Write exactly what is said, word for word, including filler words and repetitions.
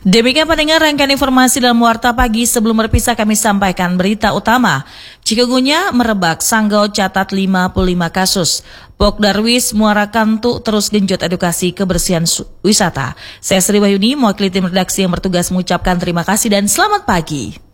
Demikian pendengar rangkaian informasi dalam Warta Pagi. Sebelum berpisah kami sampaikan berita utama. Cikungunya merebak, Sanggau catat lima puluh lima kasus. Pok Darwis Muara Kantu terus genjot edukasi kebersihan wisata. Saya Sri Wahyuni, mewakili tim redaksi yang bertugas mengucapkan terima kasih dan selamat pagi.